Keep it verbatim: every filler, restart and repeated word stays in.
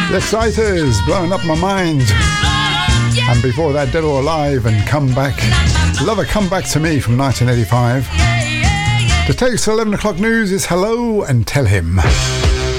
The Exciters, Blowing Up My Mind. And before that, Dead or Alive and Come Back. Lover, Come Back to Me from nineteen eighty-five. The text for eleven o'clock news is hello and tell him.